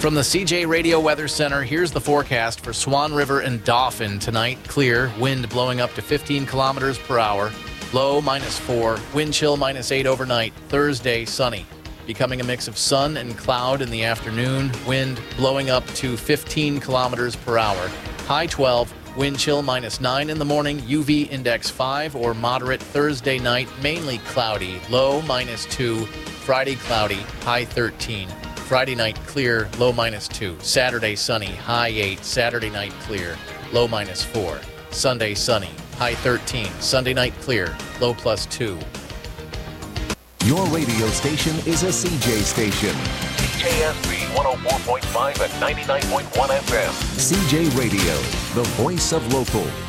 From the CJ Radio Weather Center, here's the forecast for Swan River and Dauphin tonight. Clear, wind blowing up to 15 kilometers per hour. Low -4, wind chill -8 overnight. Thursday, sunny. Becoming a mix of sun and cloud in the afternoon. Wind blowing up to 15 kilometers per hour. High 12, wind chill -9 in the morning. UV index 5 or moderate. Thursday night, mainly cloudy. Low -2. Friday cloudy, high 13. Friday night clear, low -2. Saturday sunny, high 8. Saturday night clear, low -4. Sunday sunny, high 13. Sunday night clear, low +2. Your radio station is a CJ station. CJSB 104.5 and 99.1 FM. CJ Radio, the voice of local.